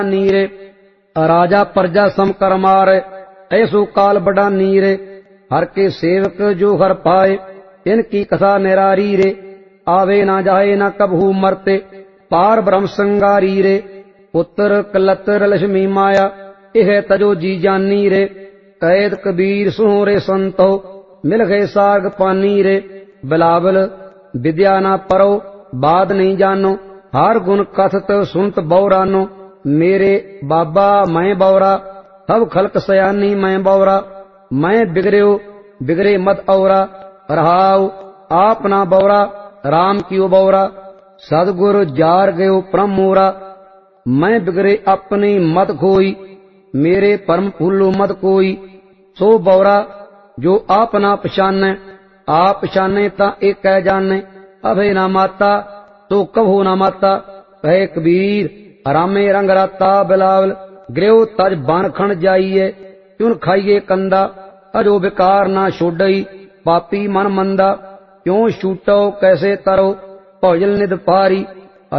नीरे राजा प्रजा सम कर मारे ऐसो काल बड़ा नीरे हर के सेवक जो हर पाए इनकी कथा निरारी रे आवे ना जाए ना कबहू मरते पार ब्रह्म संगारी रे पुत्र कलत्र लक्ष्मी माया यह तजो जी जानी रे कैद कबीर सुनो रे संतो मिल गए साग पानी रे बिलावल विद्या ना परो बाद नहीं जानो हर गुण कथत सुनत बौरानो मेरे बाबा मैं बौरा सब खलक सयानी मैं बौरा मैं बिगड़ो बिगड़े मत औरा रहाओ आप ना बौरा राम कियो बौरा सदगुरु जार गयो परम मोरा मैं बिगड़े अपनी मत खोई मेरे परम फूलो मत कोई सो बौरा जो आप ना पछाने आप पछाने ता एक कह जाने अभय ना माता तो कभू ना माता कहे कबीर रामे रंग राता बिलावल गृह तज बन खण जाइए क्यों खाइए कंदा अजो बेकार ना छोड़ई पापी मन मंदा क्यों छूटो कैसे तरो भोजल निद पारी